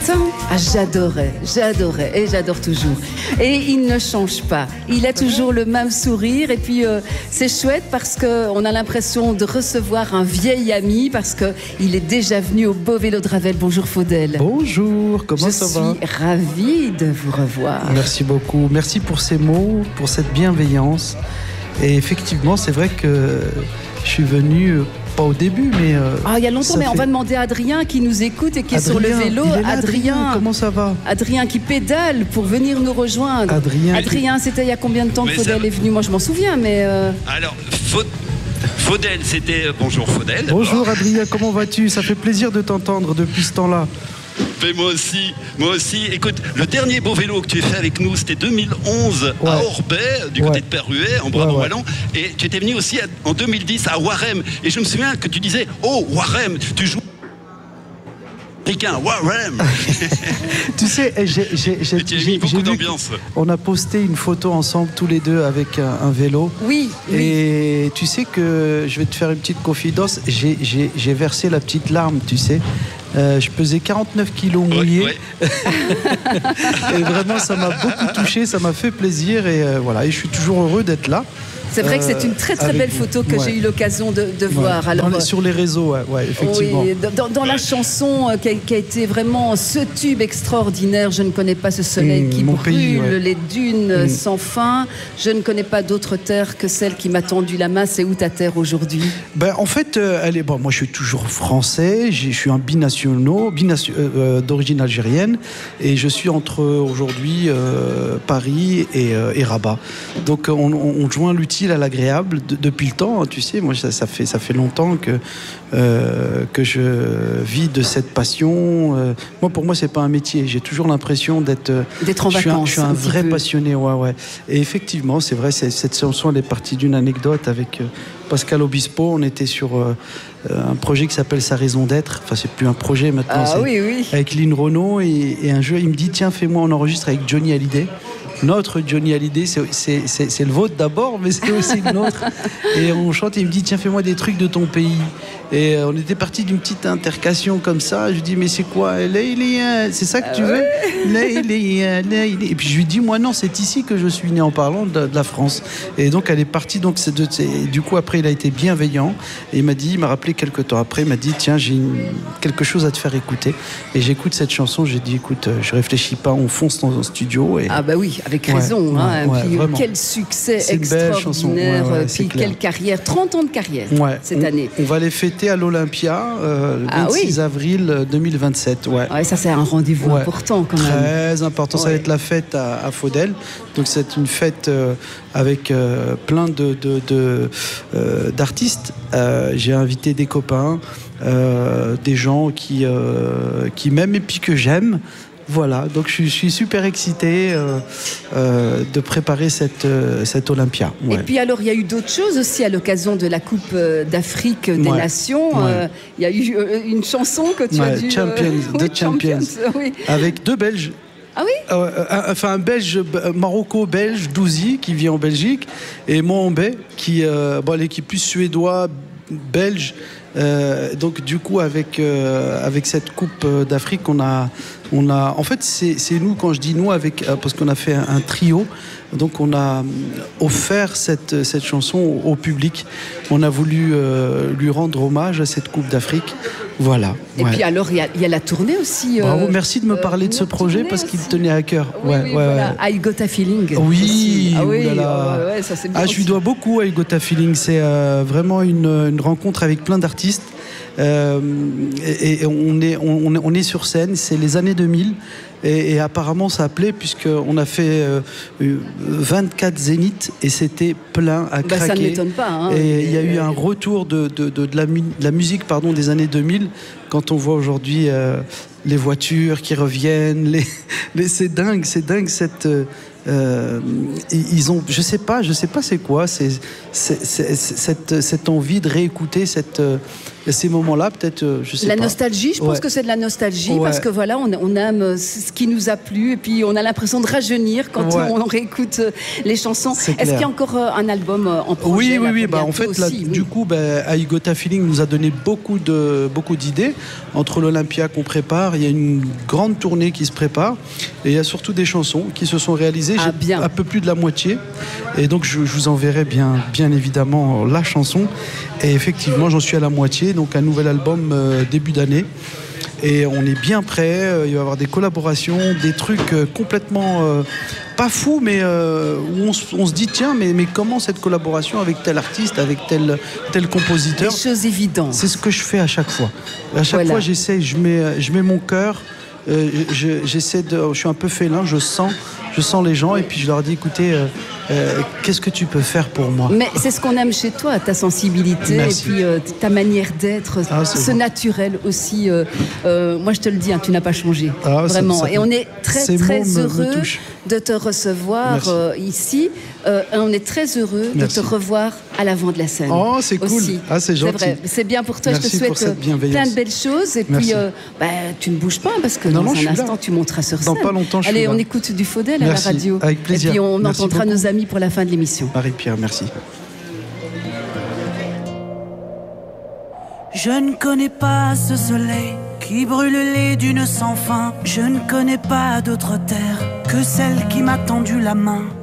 Ah, j'adorais et j'adore toujours. Et il ne change pas. Il a toujours le même sourire et puis c'est chouette parce qu'on a l'impression de recevoir un vieil ami parce qu'il est déjà venu au Beau Vélo de Ravel. Bonjour Faudel. Bonjour, comment ça va? Je suis ravie de vous revoir. Merci beaucoup, merci pour ces mots, pour cette bienveillance. Et effectivement, c'est vrai que je suis venu... Pas au début, mais... il y a longtemps, mais on va demander à Adrien qui nous écoute et qui est sur le vélo. Il est là, Adrien, comment ça va? Adrien qui pédale pour venir nous rejoindre. Adrien, c'était il y a combien de temps que Faudel est venu? Moi, je m'en souviens, mais... Alors, Faudel, c'était... Bonjour Faudel. Bonjour Adrien, comment vas-tu? Ça fait plaisir de t'entendre depuis ce temps-là. Mais moi aussi. Écoute, le dernier beau vélo que tu as fait avec nous, c'était 2011 à Orbay, du côté de Perruet, en Brabant-Wallon. Et tu étais venu aussi en 2010 à Warem. Et je me souviens que tu disais, oh, Warem, tu joues... Warem. Tu sais, j'ai beaucoup d'ambiance. On a posté une photo ensemble tous les deux avec un vélo. Oui. Et tu sais que je vais te faire une petite confidence. J'ai versé la petite larme, tu sais. Je pesais 49 kilos mouillés. Et vraiment, ça m'a beaucoup touché, ça m'a fait plaisir. Et voilà, et je suis toujours heureux d'être là. C'est vrai que c'est une très très belle photo que j'ai eu l'occasion de voir. Alors, sur les réseaux, effectivement. Oui, dans la chanson qui a été vraiment ce tube extraordinaire, je ne connais pas ce soleil qui brûle, les dunes sans fin. Je ne connais pas d'autre terre que celle qui m'a tendu la main. C'est où ta terre aujourd'hui? En fait, moi je suis toujours français, je suis un binational, d'origine algérienne, et je suis entre aujourd'hui Paris et Rabat. Donc on joint l'utile à l'agréable depuis le temps, tu sais. Moi ça fait longtemps que je vis de cette passion. Pour moi c'est pas un métier, j'ai toujours l'impression d'être en vacances. Je suis un vrai passionné, et effectivement c'est vrai, cette chanson elle est partie d'une anecdote avec Pascal Obispo. On était sur un projet qui s'appelle Sa raison d'être. Enfin, c'est plus un projet maintenant. Avec Lynn Renaud, et un jeu, il me dit tiens, fais-moi, on enregistre avec Johnny Hallyday. Notre Johnny Hallyday, c'est le vôtre d'abord, mais c'est aussi le nôtre. Et on chante, et il me dit tiens, fais-moi des trucs de ton pays. Et on était parti d'une petite intercation comme ça. Je lui dis mais c'est quoi? C'est ça que tu veux? Et puis je lui dis moi non, c'est ici que je suis né, en parlant de la France. Et donc elle est partie. Donc du coup après il a été bienveillant et il m'a rappelé quelques temps après, il m'a dit tiens, j'ai quelque chose à te faire écouter. Et j'écoute cette chanson, j'ai dit écoute, je réfléchis pas, on fonce dans un studio. Et... Ah bah oui, avec raison. Puis quel succès extraordinaire, puis quelle carrière, 30 ans de carrière cette année. On va les fêter à l'Olympia le 26 avril 2027. Ça c'est un rendez-vous important quand même. Très important, ça va être la fête à Faudel. Donc c'est une fête avec plein d'artistes. J'ai invité des copains, des gens qui m'aiment et puis que j'aime. Voilà, donc je suis super excité de préparer cette Olympia. Et puis alors, il y a eu d'autres choses aussi à l'occasion de la Coupe d'Afrique des Nations. Il y a eu une chanson que tu as dû... Champions, avec deux Belges. Ah oui? Un Belge, Marocco-Belge, Douzi, qui vit en Belgique, et Mohambe, qui l'équipe plus suédois, belge. Donc du coup avec cette Coupe d'Afrique on a en fait c'est nous, quand je dis nous, parce qu'on a fait un trio, donc on a offert cette chanson au public. On a voulu lui rendre hommage à cette Coupe d'Afrique. Voilà. Et puis alors il y a la tournée aussi. Bravo, merci de me parler de ce projet parce qu'il tenait à cœur. Voilà. I Got a Feeling. Oui, ça c'est bien. Je lui dois beaucoup à I Got a Feeling. C'est vraiment une rencontre avec plein d'artistes. Et on est sur scène, c'est les années 2000 et apparemment ça a plu puisqu'on a fait 24 zéniths et c'était plein à craquer. Ça ne m'étonne pas. Et il y a eu un retour de la musique des années 2000 quand on voit aujourd'hui les voitures qui reviennent, c'est dingue ils ont, je sais pas c'est quoi, cette envie de réécouter ces moments-là, peut-être, je sais pas. La nostalgie, je pense que c'est de la nostalgie, parce que voilà, on aime ce qui nous a plu, et puis on a l'impression de rajeunir quand on réécoute les chansons. Est-ce qu'il y a encore un album en projet? Oui. En fait, là, du coup, I Got a Feeling nous a donné beaucoup d'idées. Entre l'Olympia qu'on prépare, il y a une grande tournée qui se prépare, et il y a surtout des chansons qui se sont réalisées. J'ai un peu plus de la moitié, et donc je vous enverrai bien évidemment la chanson. Et effectivement, j'en suis à la moitié, donc un nouvel album début d'année. Et on est bien prêt, il va y avoir des collaborations, des trucs complètement pas fous, mais où on se dit tiens, mais comment cette collaboration avec tel artiste, avec tel compositeur? Des choses évidentes. C'est ce que je fais à chaque fois. À chaque fois, j'essaie, je mets mon cœur, je suis un peu félin, je sens les gens, et puis je leur dis écoutez, qu'est-ce que tu peux faire pour moi? Mais c'est ce qu'on aime chez toi, ta sensibilité. Merci. Et puis ta manière d'être, ce naturel aussi. Moi je te le dis, tu n'as pas changé, vraiment. Et on est très heureux de te recevoir ici. On est très heureux de te revoir à l'avant de la scène. Oh, c'est cool. Aussi. C'est gentil. C'est vrai. C'est bien pour toi. Merci, je te souhaite plein de belles choses. Et puis tu ne bouges pas, parce que dans un instant tu monteras sur scène. Dans pas longtemps, allez, on écoute du Faudel à la radio. Avec plaisir. Et puis on entendra nos amis pour la fin de l'émission. Marie-Pierre, merci. Je ne connais pas ce soleil qui brûle les dunes sans fin. Je ne connais pas d'autre terre que celle qui m'a tendu la main.